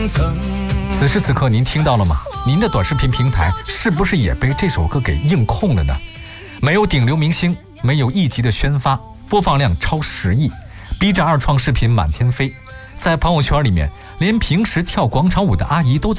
此时此刻您听到了吗？您的短视频平台是不是也被这首歌给硬控了呢？没有顶流明星，没有一级的宣发，播放量超10亿，B 站二创视频满天飞，在朋友圈里面连平时跳广场舞的阿姨都